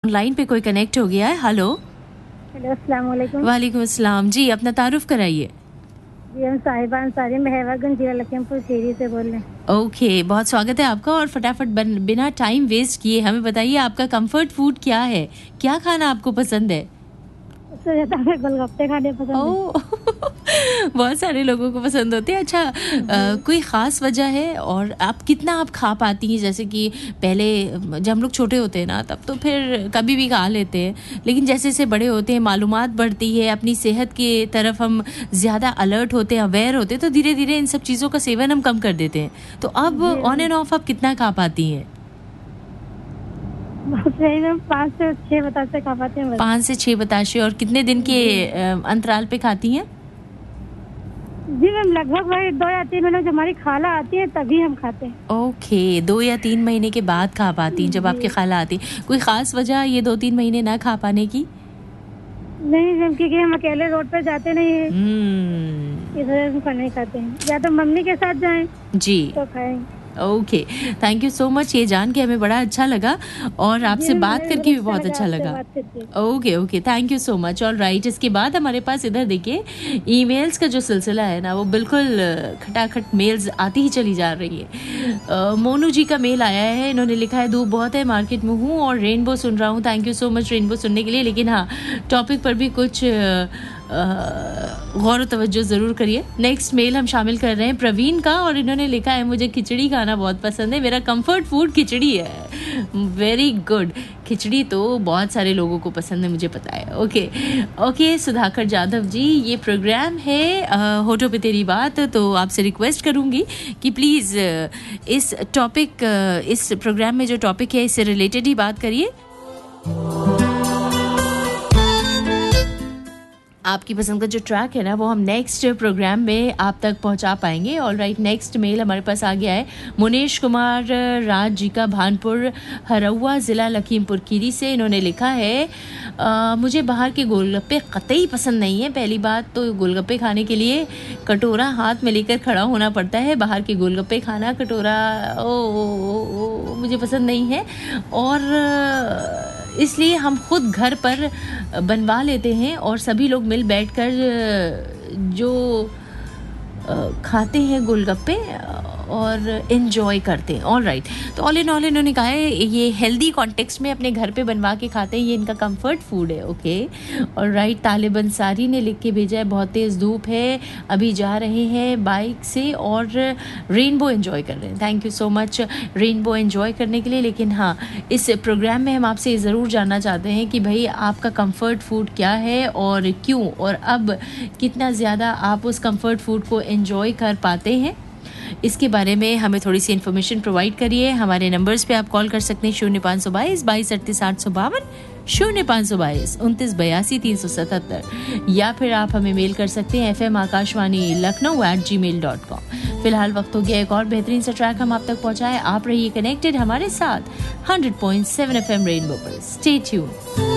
Line पे कोई connect हो गया है। हेलो अस्सलाम वालेकुम। वालेकुम अस्सलाम जी, अपना तारुफ कराइए। जी हम साहिबा अंसारी मेहरगंज जिला लखीमपुर खीरी से बोल रहे हैं। ओके, बहुत स्वागत है आपका। और फटाफट बिना टाइम वेस्ट किए हमें बताइए आपका कंफर्ट फूड क्या है, क्या खाना आपको पसंद है? उससे ज्यादा हमें गोलगप्पे खाने पसंद है। बहुत सारे लोगों को पसंद होते हैं। अच्छा, कोई ख़ास वजह है? और आप कितना आप खा पाती हैं? जैसे कि पहले जब हम लोग छोटे होते हैं ना, तब तो फिर कभी भी खा लेते हैं, लेकिन जैसे जैसे बड़े होते हैं, मालूमात बढ़ती है, अपनी सेहत की तरफ हम ज़्यादा अलर्ट होते हैं, अवेयर होते हैं, तो धीरे धीरे इन सब चीज़ों का सेवन हम कम कर देते हैं। तो अब ऑन एंड ऑफ आप कितना खा पाती हैं? 5 से 6 बतासे खा पाते हैं। 5 से 6 बताशे। और कितने दिन के अंतराल पे खाती हैं? जी मैम, लगभग वही 2 या 3 महीने जब हमारी खाला आती है तभी हम खाते हैं। ओके, 2 या 3 महीने के बाद खा पाती हैं जब आपकी खाला आती। कोई खास वजह ये 2-3 महीने ना खा पाने की? नहीं मैम, क्योंकि हम अकेले रोड पे जाते नहीं है, इस वजह से हम नहीं खाते हैं। या तो मम्मी के साथ जाएं जी तो खाएं। Okay, thank you so much. ये जान के हमें बड़ा अच्छा लगा और आपसे बात करके भी बहुत अच्छा लगा। Okay, thank you so much. All right, इसके बाद हमारे पास इधर देखिए ईमेल्स का जो सिलसिला है ना, वो बिल्कुल खटाखट मेल्स आती ही चली जा रही है। मोनू जी का मेल आया है, इन्होंने लिखा है धूप बहुत है, मार्केट में हूँ और रेनबो सुन रहा हूँ। Thank you so much rainbow सुनने के लिए, लेकिन हाँ, टॉपिक पर भी कुछ गौर तवज्जो ज़रूर करिए। नेक्स्ट मेल हम शामिल कर रहे हैं प्रवीण का, और इन्होंने लिखा है मुझे खिचड़ी खाना बहुत पसंद है, मेरा कंफर्ट फूड खिचड़ी है। वेरी गुड, खिचड़ी तो बहुत सारे लोगों को पसंद है, मुझे पता है। ओके सुधाकर जाधव जी, ये प्रोग्राम है होठों पे तेरी बात, तो आपसे रिक्वेस्ट करूँगी कि प्लीज़ इस प्रोग्राम में जो टॉपिक है इससे रिलेटेड ही बात करिए। आपकी पसंद का जो ट्रैक है ना, वो हम नेक्स्ट प्रोग्राम में आप तक पहुंचा पाएंगे। ऑल राइट, नेक्स्ट मेल हमारे पास आ गया है मुनेश कुमार राज जी का, भानपुर हरौआ ज़िला लखीमपुर खीरी से। इन्होंने लिखा है मुझे बाहर के गोलगप्पे कतई पसंद नहीं है। पहली बात तो गोलगप्पे खाने के लिए कटोरा हाथ में लेकर खड़ा होना पड़ता है। बाहर के गोलगप्पे खाना कटोरा मुझे पसंद नहीं है, और इसलिए हम खुद घर पर बनवा लेते हैं और सभी लोग मिल बैठकर जो खाते हैं गोलगप्पे और एंजॉय करते हैं। ऑल राइट, तो ऑल इन ऑल इन्होंने कहा है ये हेल्दी कॉन्टेक्स्ट में अपने घर पे बनवा के खाते हैं, ये इनका कंफर्ट फूड है। ओके, ऑल राइट, तालिब अंसारी ने लिख के भेजा है बहुत तेज़ धूप है, अभी जा रहे हैं बाइक से और रेनबो एंजॉय कर रहे हैं। Thank you so much rainbow enjoy करने के लिए। लेकिन हाँ, इस प्रोग्राम में हम आपसे ज़रूर जानना चाहते हैं कि भाई आपका कंफर्ट फूड क्या है और क्यों, और अब कितना ज़्यादा आप उस कंफर्ट फूड को एंजॉय कर पाते हैं, इसके बारे में हमें थोड़ी सी इन्फॉर्मेशन प्रोवाइड करिए। हमारे नंबर्स पे आप कॉल कर सकते हैं 0522 22 38 852, 0522 29 82 377, या फिर आप हमें मेल कर सकते हैं FM आकाशवाणी Lucknow@gmail.com। फिलहाल वक्त हो गया एक और बेहतरीन सा ट्रैक हम आप तक पहुंचाएं। आप रहिए कनेक्टेड हमारे साथ 100.7 FM रेनबो पर। Stay tuned.